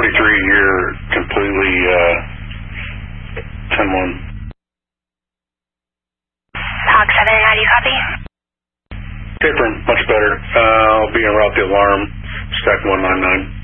43, you're completely 10-1. Hawk 7, how do you copy? Tapering, much better. I'll be en route to alarm, stack 199.